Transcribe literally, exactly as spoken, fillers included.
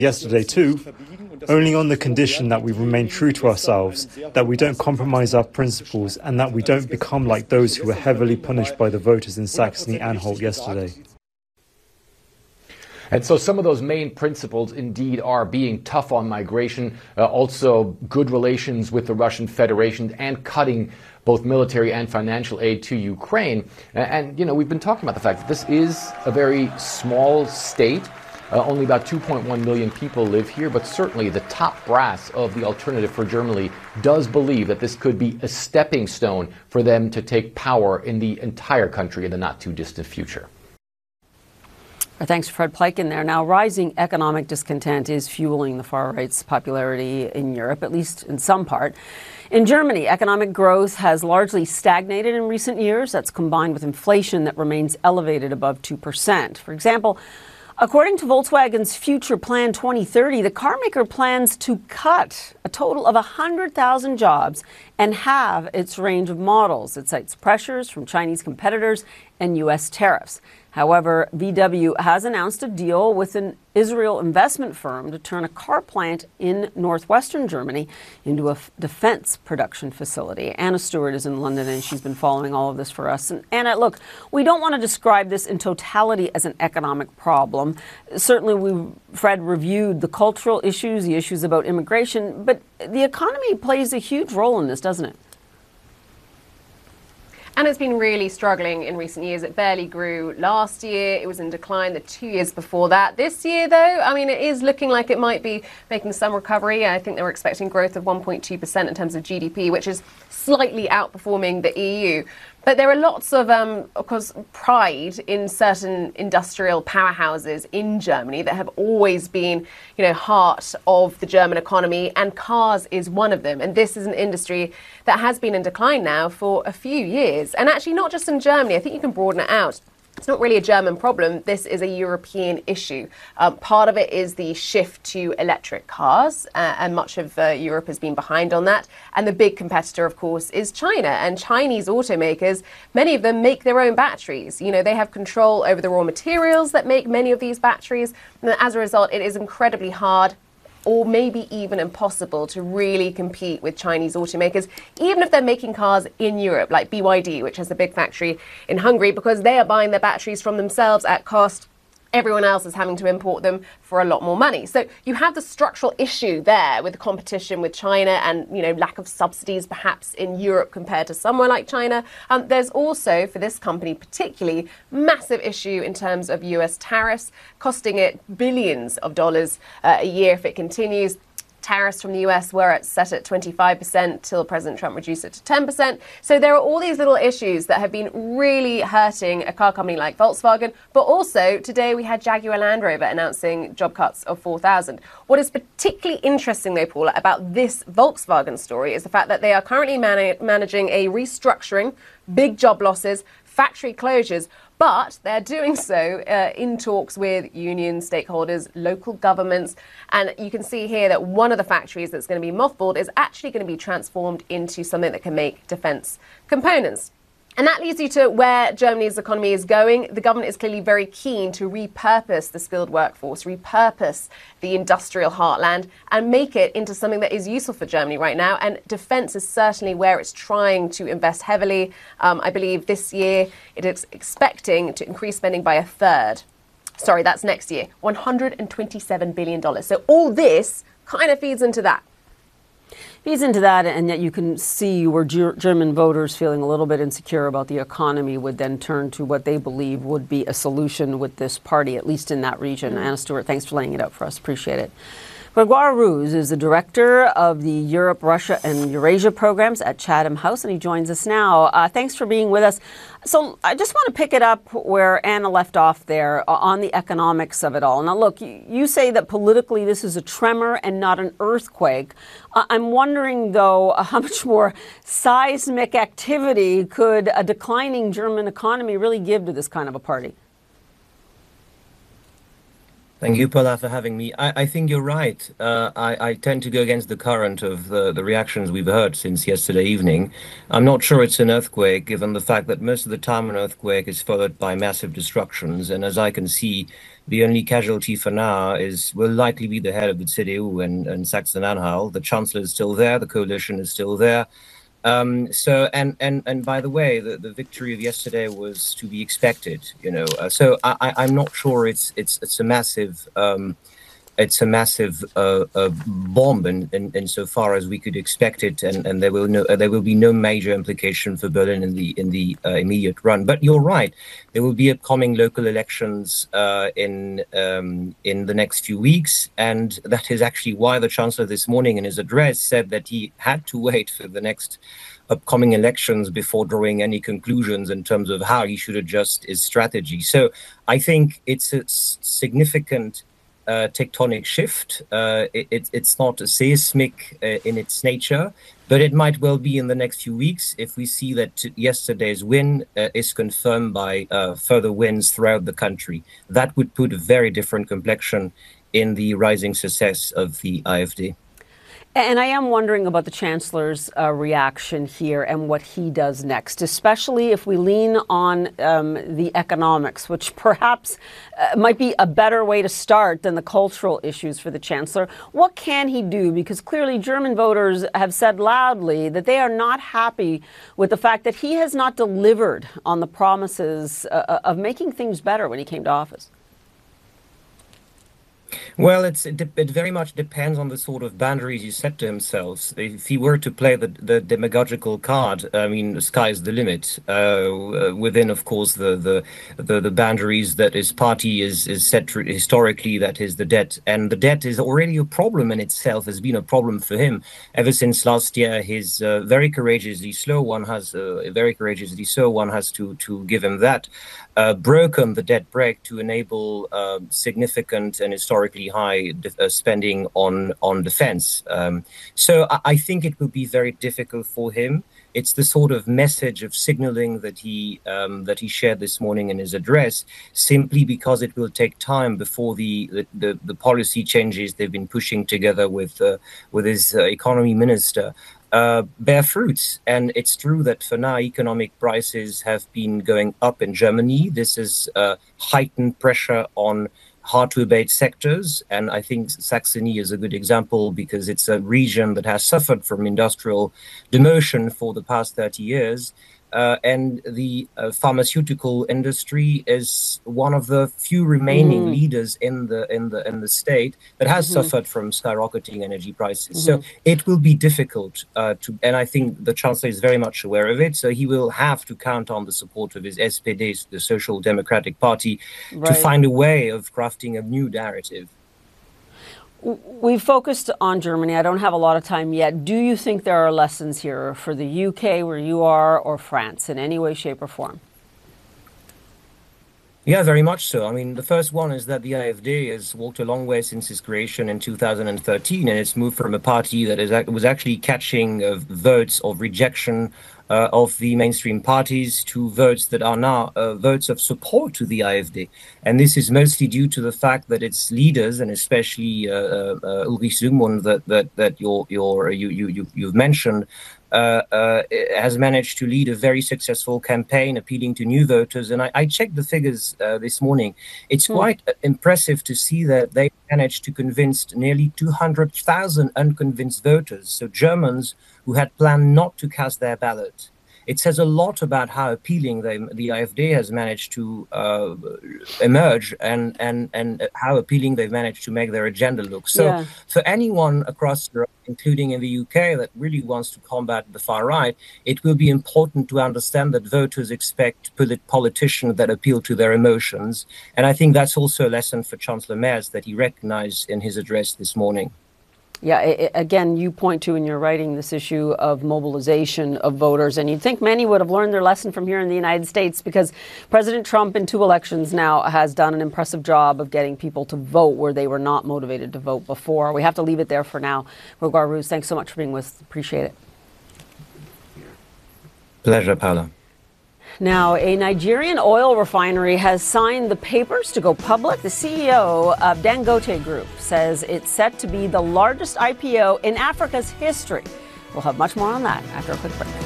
yesterday too, only on the condition that we remain true to ourselves, that we don't compromise our principles, and that we don't become like those who were heavily punished by the voters in Saxony-Anhalt yesterday. And so some of those main principles indeed are being tough on migration, uh, also good relations with the Russian Federation, and cutting both military and financial aid to Ukraine. And, and you know, we've been talking about the fact that this is a very small state. Uh, only about two point one million people live here, but certainly the top brass of the Alternative for Germany does believe that this could be a stepping stone for them to take power in the entire country in the not too distant future. Thanks to Fred Pleitgen there. Now, rising economic discontent is fueling the far right's popularity in Europe, at least in some part. In Germany, economic growth has largely stagnated in recent years. That's combined with inflation that remains elevated above two percent. For example, according to Volkswagen's Future Plan twenty thirty, the carmaker plans to cut a total of one hundred thousand jobs and halve its range of models. It cites pressures from Chinese competitors and U S tariffs. However, V W has announced a deal with an Israel investment firm to turn a car plant in northwestern Germany into a f- defense production facility. Anna Stewart is in London, and she's been following all of this for us. And Anna, look, we don't want to describe this in totality as an economic problem. Certainly, we, Fred reviewed the cultural issues, the issues about immigration, but the economy plays a huge role in this, doesn't it? And it's been really struggling in recent years. It barely grew last year. It was in decline the two years before that. This year, though, I mean, it is looking like it might be making some recovery. I think they were expecting growth of one point two percent in terms of G D P, which is slightly outperforming the E U. But there are lots of, um, of course, pride in certain industrial powerhouses in Germany that have always been, you know, heart of the German economy, and cars is one of them. And this is an industry that has been in decline now for a few years. And actually not just in Germany, I think you can broaden it out. It's not really a German problem. This is a European issue. Um, part of it is the shift to electric cars, uh, and much of uh, Europe has been behind on that. And the big competitor, of course, is China. And Chinese automakers, many of them make their own batteries. You know, they have control over the raw materials that make many of these batteries. And as a result, it is incredibly hard, or maybe even impossible, to really compete with Chinese automakers, even if they're making cars in Europe, like B Y D, which has a big factory in Hungary, because they are buying their batteries from themselves at cost. Everyone else is having to import them for a lot more money. So you have the structural issue there with the competition with China and, you know, lack of subsidies perhaps in Europe compared to somewhere like China. Um, there's also, for this company particularly, massive issue in terms of U S tariffs, costing it billions of dollars uh, a year if it continues. Tariffs from the U S were at, set at twenty-five percent till President Trump reduced it to ten percent. So there are all these little issues that have been really hurting a car company like Volkswagen. But also today we had Jaguar Land Rover announcing job cuts of four thousand. What is particularly interesting, though, Paula, about this Volkswagen story is the fact that they are currently man- managing a restructuring, big job losses, factory closures, but they're doing so uh, in talks with union stakeholders, local governments. And you can see here that one of the factories that's going to be mothballed is actually going to be transformed into something that can make defence components. And that leads you to where Germany's economy is going. The government is clearly very keen to repurpose the skilled workforce, repurpose the industrial heartland, and make it into something that is useful for Germany right now. And defence is certainly where it's trying to invest heavily. Um, I believe this year it is expecting to increase spending by a third. Sorry, that's next year, one hundred twenty-seven billion dollars. So all this kind of feeds into that. Feeds into that, and yet you can see where Ger- German voters feeling a little bit insecure about the economy would then turn to what they believe would be a solution with this party, at least in that region. Mm-hmm. Anna Stewart, thanks for laying it out for us. Appreciate it. Grégoire Roos is the director of the Europe, Russia and Eurasia programs at Chatham House, and he joins us now. Uh, thanks for being with us. So I just want to pick it up where Anna left off there uh, on the economics of it all. Now, look, you, you say that politically this is a tremor and not an earthquake. Uh, I'm wondering, though, uh, how much more seismic activity could a declining German economy really give to this kind of a party? Thank you, Paula, for having me. I, I think you're right. Uh, I, I tend to go against the current of the, the reactions we've heard since yesterday evening. I'm not sure it's an earthquake, given the fact that most of the time an earthquake is followed by massive destructions. And as I can see, The only casualty for now is will likely be the head of the C D U and, and Saxony-Anhalt. The chancellor is still there. The coalition is still there. Um, so, and, and, and by the way, the, the victory of yesterday was to be expected, you know, uh, so I, I, I'm not sure it's, it's, it's a massive, um, it's a massive uh, uh, bomb in, in, in so far as we could expect it, and, and there will no uh, there will be no major implication for Berlin in the in the uh, immediate run. But you're right, there will be upcoming local elections uh, in um, in the next few weeks, and that is actually why the Chancellor this morning in his address said that he had to wait for the next upcoming elections before drawing any conclusions in terms of how he should adjust his strategy. So I think it's a significant Uh, tectonic shift. Uh, it, it, it's not seismic uh, in its nature, but it might well be in the next few weeks if we see that yesterday's win uh, is confirmed by uh, further wins throughout the country. That would put a very different complexion in the rising success of the AfD. And I am wondering about the Chancellor's uh, reaction here and what he does next, especially if we lean on um, the economics, which perhaps uh, might be a better way to start than the cultural issues for the Chancellor. What can he do? Because clearly German voters have said loudly that they are not happy with the fact that he has not delivered on the promises uh, of making things better when he came to office. Well, it's, it, it very much depends on the sort of boundaries he set to himself. If he were to play the, the demagogical card, I mean, the sky's the limit. Uh, within, of course, the, the the the boundaries that his party is is set to, historically, that is the debt, and the debt is already a problem in itself. Has been a problem for him ever since last year. His uh, very courageously slow one has uh, very courageously slow one has to to give him that. Uh, broken the debt brake to enable uh, significant and historically high uh, spending on on defense. Um, so I, I think it will be very difficult for him. It's the sort of message of signaling that he um, that he shared this morning in his address, simply because it will take time before the the, the, the policy changes they've been pushing together with uh, with his uh, economy minister Uh, bear fruits. And it's true that for now, economic prices have been going up in Germany. This is uh, heightened pressure on hard-to-abate sectors. And I think Saxony is a good example because it's a region that has suffered from industrial demotion for the past thirty years. Uh, and the uh, pharmaceutical industry is one of the few remaining mm. leaders in the in the in the state that has mm-hmm. suffered from skyrocketing energy prices. Mm-hmm. So it will be difficult uh, to, and I think the Chancellor is very much aware of it. So he will have to count on the support of his S P D, the Social Democratic Party, right, to find a way of crafting a new narrative. We've focused on Germany. I don't have a lot of time yet. Do you think there are lessons here for the U K, where you are, or France in any way, shape, or form? Yeah, very much so. I mean, the first one is that the AfD has walked a long way since its creation in two thousand thirteen, and it's moved from a party that is, was actually catching uh, votes of rejection uh, of the mainstream parties to votes that are now uh, votes of support to the AfD. And this is mostly due to the fact that its leaders, and especially uh, uh, Ulrich Zygmunt, that that that you're, you're, you you you you've mentioned, Uh, uh, has managed to lead a very successful campaign appealing to new voters. And I, I checked the figures uh, this morning. It's mm. quite uh, impressive to see that they managed to convince nearly two hundred thousand unconvinced voters, so Germans who had planned not to cast their ballot. It says a lot about how appealing they, the AfD has managed to uh, emerge, and, and, and how appealing they've managed to make their agenda look. So yeah. for anyone across Europe, including in the U K, that really wants to combat the far right, it will be important to understand that voters expect polit- politicians that appeal to their emotions. And I think that's also a lesson for Chancellor Merz that he recognized in his address this morning. Yeah, it, again, you point to in your writing this issue of mobilization of voters, and you'd think many would have learned their lesson from here in the United States, because President Trump in two elections now has done an impressive job of getting people to vote where they were not motivated to vote before. We have to leave it there for now. Gregoire Roos, thanks so much for being with us. Appreciate it. Pleasure, Paula. Now, a Nigerian oil refinery has signed the papers to go public. The C E O of Dangote Group says it's set to be the largest I P O in Africa's history. We'll have much more on that after a quick break.